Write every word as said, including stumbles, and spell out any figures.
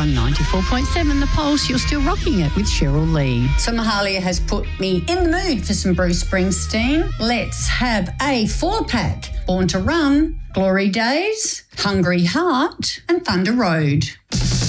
on ninety-four point seven The Pulse. You're still rocking it with Cheryl Lee. So Mahalia has put me in the mood for some Bruce Springsteen. Let's have a four-pack. Born to Run, Glory Days, Hungry Heart and Thunder Road.